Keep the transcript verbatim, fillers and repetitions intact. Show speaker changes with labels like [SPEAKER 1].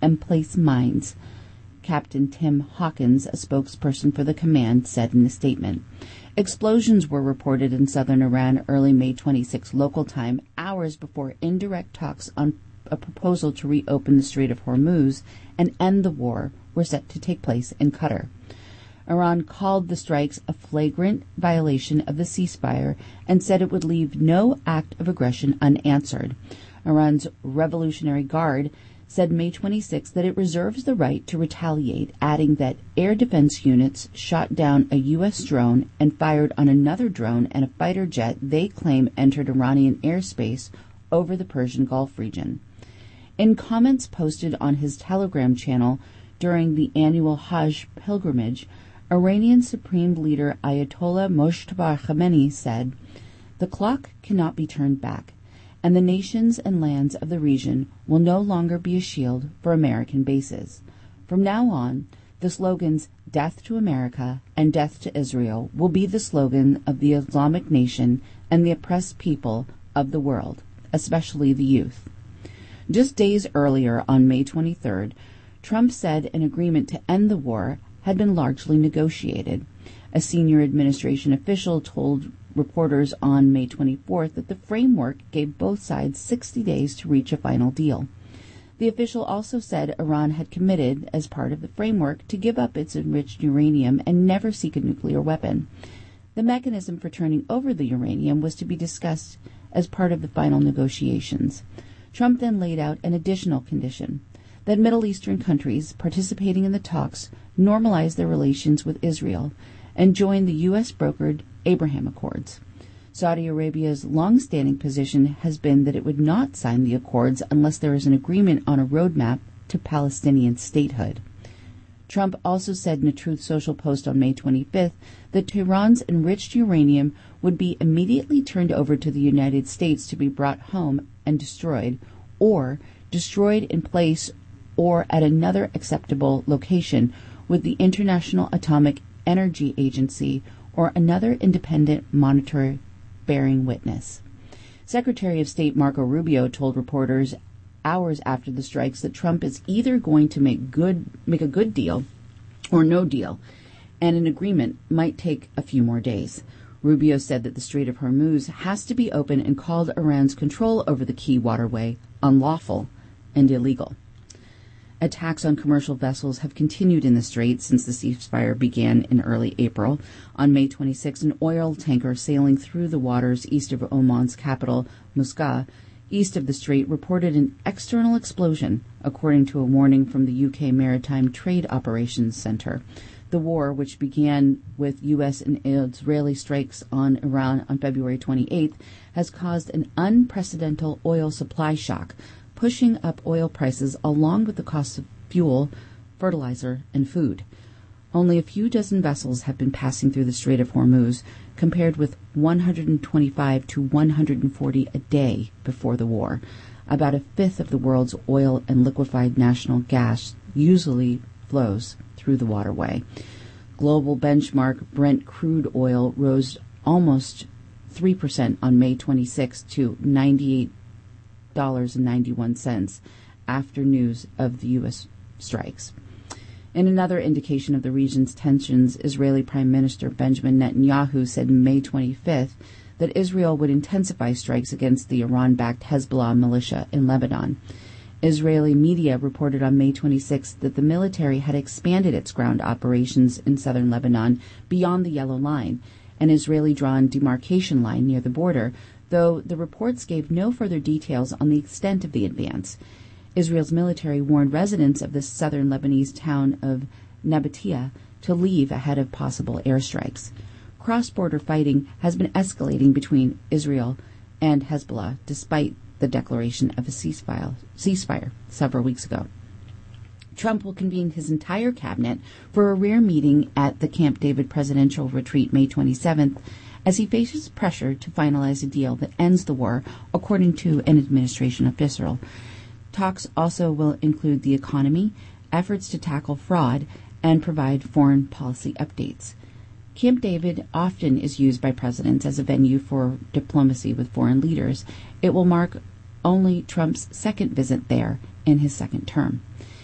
[SPEAKER 1] and place mines, Captain Tim Hawkins, a spokesperson for the command, said in a statement. Explosions were reported in southern Iran early May twenty-sixth local time, hours before indirect talks on a proposal to reopen the Strait of Hormuz and end the war were set to take place in Qatar. Iran called the strikes a flagrant violation of the ceasefire and said it would leave no act of aggression unanswered. Iran's Revolutionary Guard said May twenty-sixth that it reserves the right to retaliate, adding that air defense units shot down a U S drone and fired on another drone and a fighter jet they claim entered Iranian airspace over the Persian Gulf region. In comments posted on his Telegram channel during the annual Hajj pilgrimage, Iranian Supreme Leader Ayatollah Mojtaba Khamenei said, "The clock cannot be turned back, and the nations and lands of the region will no longer be a shield for American bases. From now on, the slogans 'Death to America' and 'Death to Israel' will be the slogan of the Islamic nation and the oppressed people of the world, especially the youth." Just days earlier, on May twenty-third, Trump said an agreement to end the war had been largely negotiated. A senior administration official told reporters on May twenty-fourth that the framework gave both sides sixty days to reach a final deal. The official also said Iran had committed, as part of the framework, to give up its enriched uranium and never seek a nuclear weapon. The mechanism for turning over the uranium was to be discussed as part of the final negotiations. Trump then laid out an additional condition, that Middle Eastern countries participating in the talks normalize their relations with Israel and join the U S-brokered Abraham Accords. Saudi Arabia's long-standing position has been that it would not sign the accords unless there is an agreement on a roadmap to Palestinian statehood. Trump also said in a Truth Social post on May twenty-fifth that Tehran's enriched uranium would be immediately turned over to the United States to be brought home and destroyed, or destroyed in place or at another acceptable location with the International Atomic Energy Agency or another independent monitor bearing witness. Secretary of State Marco Rubio told reporters hours after the strikes that Trump is either going to make good make a good deal or no deal, and an agreement might take a few more days. Rubio said that the Strait of Hormuz has to be open and called Iran's control over the key waterway unlawful and illegal. Attacks on commercial vessels have continued in the strait since the ceasefire began in early April. On May twenty-sixth, an oil tanker sailing through the waters east of Oman's capital, Muscat, east of the strait, reported an external explosion, according to a warning from the U K Maritime Trade Operations Centre. The war, which began with U S and Israeli strikes on Iran on February twenty-eighth, has caused an unprecedented oil supply shock, pushing up oil prices along with the cost of fuel, fertilizer, and food. Only a few dozen vessels have been passing through the Strait of Hormuz, compared with one hundred twenty-five to one hundred forty a day before the war. About a fifth of the world's oil and liquefied natural gas usually flows through the waterway. Global benchmark Brent crude oil rose almost three percent on May twenty-sixth to ninety-eight dollars and ninety-one cents after news of the U S strikes. In another indication of the region's tensions, Israeli Prime Minister Benjamin Netanyahu said May twenty-fifth that Israel would intensify strikes against the Iran-backed Hezbollah militia in Lebanon. Israeli media reported on May twenty-sixth that the military had expanded its ground operations in southern Lebanon beyond the Yellow Line, an Israeli-drawn demarcation line near the border, though the reports gave no further details on the extent of the advance. Israel's military warned residents of the southern Lebanese town of Nabatea to leave ahead of possible airstrikes. Cross-border fighting has been escalating between Israel and Hezbollah, despite the declaration of a ceasefire, ceasefire several weeks ago. Trump will convene his entire cabinet for a rare meeting at the Camp David presidential retreat May twenty-seventh, as he faces pressure to finalize a deal that ends the war, according to an administration official. Talks also will include the economy, efforts to tackle fraud, and provide foreign policy updates. Camp David often is used by presidents as a venue for diplomacy with foreign leaders. It will mark only Trump's second visit there in his second term.